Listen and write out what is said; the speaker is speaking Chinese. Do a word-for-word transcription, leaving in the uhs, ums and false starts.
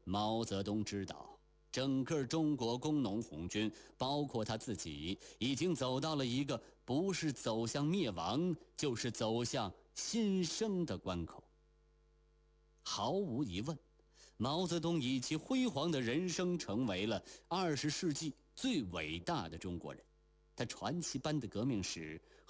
毛泽东知道，整个中国工农红军，包括他自己，已经走到了一个不是走向灭亡，就是走向新生的关口。毫无疑问，毛泽东以其辉煌的人生成为了二十世纪最伟大的中国人。他传奇般的革命史和